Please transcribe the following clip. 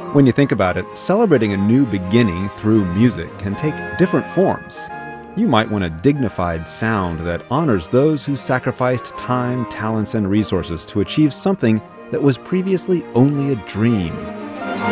When you think about it, celebrating a new beginning through music can take different forms. You might want a dignified sound that honors those who sacrificed time, talents, and resources to achieve something that was previously only a dream.